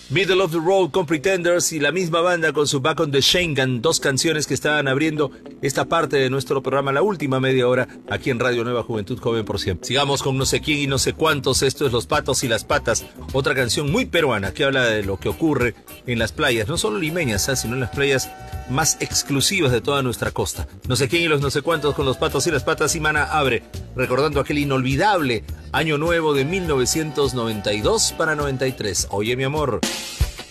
Middle of the Road con Pretenders y la misma banda con su Back on the Chain Gun, dos canciones que estaban abriendo esta parte de nuestro programa, la última media hora, aquí en Radio Nueva Juventud Joven por Siempre. Sigamos con no sé quién y no sé cuántos, esto es Los Patos y las Patas, otra canción muy peruana que habla de lo que ocurre en las playas, no solo limeñas, sino en las playas más exclusivas de toda nuestra costa. No sé quién y los no sé cuántos con Los Patos y las Patas, y Mana abre recordando aquel inolvidable Año Nuevo de 1992 para 93. Oye, mi amor.